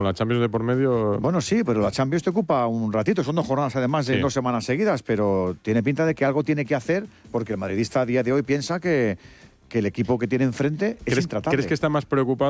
La Champions de por medio... Bueno, sí, pero la Champions te ocupa un ratito. Son 2 jornadas además de 2 semanas seguidas, pero tiene pinta de que algo tiene que hacer porque el madridista a día de hoy piensa que el equipo que tiene enfrente es intratable. ¿Crees que está más preocupado